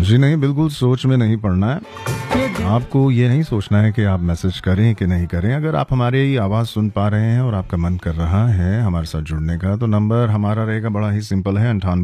जी नहीं, बिल्कुल सोच में नहीं पड़ना है। आपको ये नहीं सोचना है कि आप मैसेज करें कि नहीं करें। अगर आप हमारी आवाज़ सुन पा रहे हैं और आपका मन कर रहा है हमारे साथ जुड़ने का, तो नंबर हमारा रहेगा बड़ा ही सिंपल है, 98